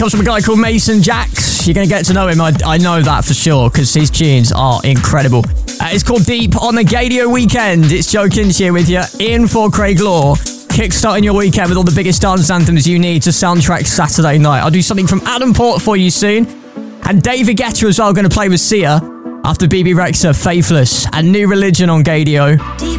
Comes from a guy called Mason Jacks. You're going to get to know him. I know that for sure because his tunes are incredible. It's called Deep on the Gadio Weekend. It's Joe Kinch here with you in for Craig Law. Kickstarting your weekend with all the biggest dance anthems you need to soundtrack Saturday night. I'll do something from Adam Port for you soon. And David Guetta as well, going to play with Sia after BB Rexha, Faithless, and New Religion on Gadio.